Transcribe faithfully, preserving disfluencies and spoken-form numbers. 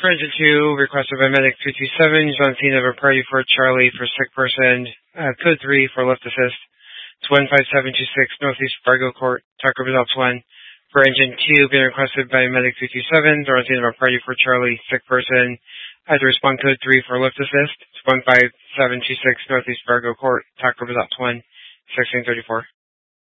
For engine two, requested by medic three two seven, he's on scene of a party for Charlie for sick person, uh, code three for lift assist. It's one five seven two six Northeast Fargo Court, Taco Results one. For engine two, being requested by medic three two seven, they're on scene of a party for Charlie, sick person. As a respond code three for lift assist. It's one five seven two six Northeast Fargo Court, Taco Results one, sixteen thirty-four.